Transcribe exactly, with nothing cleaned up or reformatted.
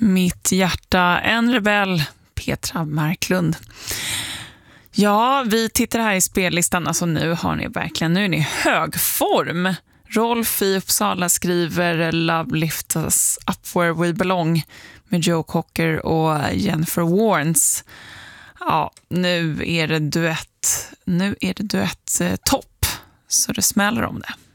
Mitt hjärta, en rebell, Petra Marklund. Ja, vi tittar här i spellistan. Alltså nu har ni verkligen, nu är ni i hög form. Rolf i Uppsala skriver Love Lift Us Up Where We Belong med Joe Cocker och Jennifer Warnes. Ja, nu är det duett. Nu är det duett eh, topp, så det smäller om det.